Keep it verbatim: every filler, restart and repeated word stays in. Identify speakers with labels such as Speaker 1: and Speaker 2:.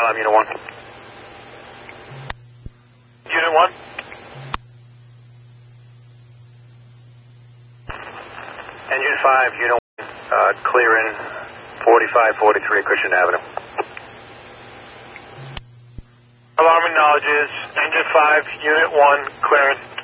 Speaker 1: alarm, Unit one. Unit one. Engine five, Unit one, uh, clearing forty-five forty-three Cushing Avenue. Alarm acknowledges. Engine five, Unit one, clearing.